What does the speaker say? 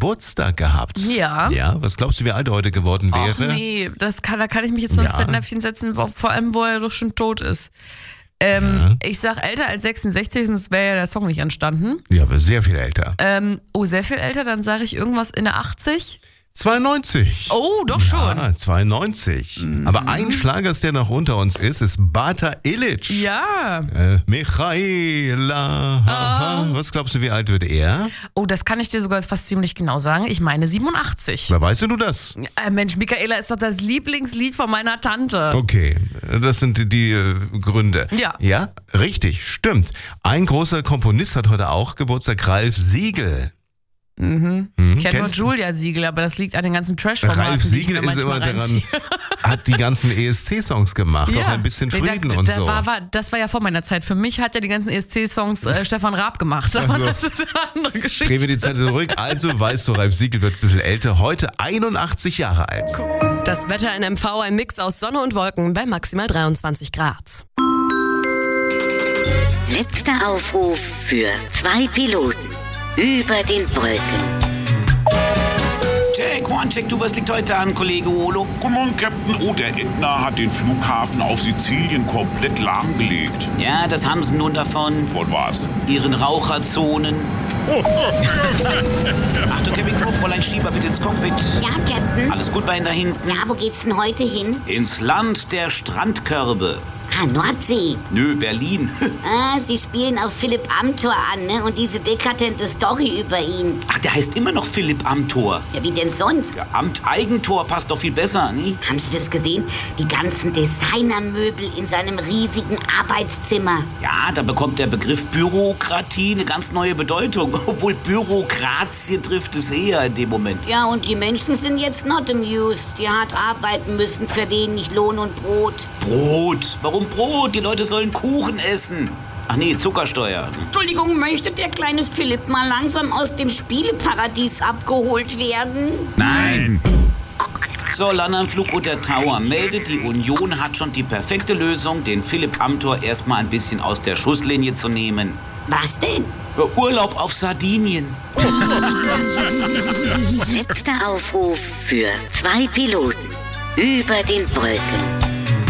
Geburtstag gehabt. Ja. Ja, was glaubst du, wie alt er heute geworden wäre? Ach nee, da kann ich mich jetzt nur ins Fettnäpfchen setzen, vor allem, wo er doch schon tot ist. Ich sag älter als 66, sonst wäre ja der Song nicht entstanden. Ja, aber sehr viel älter. Sehr viel älter, dann sage ich irgendwas in der 80. 92. Oh, doch schon. Ja, 92. Aber ein Schlagers, der noch unter uns ist Bata Illich. Ja. Michaela. Was glaubst du, wie alt wird er? Oh, das kann ich dir sogar fast ziemlich genau sagen. Ich meine 87. Wer weißt du das? Mensch, Michaela ist doch das Lieblingslied von meiner Tante. Okay, das sind die Gründe. Ja. Ja, richtig, stimmt. Ein großer Komponist hat heute auch Geburtstag, Ralf Siegel. Ich kenne nur Kennst du? Julia Siegel, aber das liegt an den ganzen Trash-Formaten. Ralf Siegel ist immer daran, hat die ganzen ESC-Songs gemacht, auch ein bisschen Frieden und so. Das war ja vor meiner Zeit. Für mich hat ja die ganzen ESC-Songs Stefan Raab gemacht. Aber das ist eine andere Geschichte. Drehen wir die Zeit zurück. Also weißt du, Ralf Siegel wird ein bisschen älter. Heute 81 Jahre alt. Das Wetter in MV, ein Mix aus Sonne und Wolken bei maximal 23 Grad. Letzter Aufruf für 2 Piloten. Über den Wolken. Check, one, check, du, was liegt heute an, Kollege Olo? Guten Morgen, Captain. Oh, der Ätna hat den Flughafen auf Sizilien komplett lahmgelegt. Ja, das haben sie nun davon. Von was? Ihren Raucherzonen. Achtung, Captain Crew, Fräulein Schieber, bitte ins Cockpit. Ja, Captain. Alles gut bei Ihnen da hinten? Ja, wo geht's denn heute hin? Ins Land der Strandkörbe. Ah, Nordsee. Nö, Berlin. Sie spielen auf Philipp Amthor an, ne? Und diese dekadente Story über ihn. Ach, der heißt immer noch Philipp Amthor. Ja, wie denn sonst? Ja, Amt Eigentor passt doch viel besser, ne? Haben Sie das gesehen? Die ganzen Designermöbel in seinem riesigen Arbeitszimmer. Ja, da bekommt der Begriff Bürokratie eine ganz neue Bedeutung. Obwohl Bürokratie trifft es eher in dem Moment. Ja, und die Menschen sind jetzt not amused. Die hart arbeiten müssen für wenig Lohn und Brot. Brot? Warum Brot? Die Leute sollen Kuchen essen. Ach nee, Zuckersteuer. Entschuldigung, möchte der kleine Philipp mal langsam aus dem Spieleparadies abgeholt werden? Nein! So, Landanflug unter Tower meldet, die Union hat schon die perfekte Lösung, den Philipp Amthor erstmal ein bisschen aus der Schusslinie zu nehmen. Was denn? Urlaub auf Sardinien. Letzter Aufruf für 2 Piloten. Über den Wolken.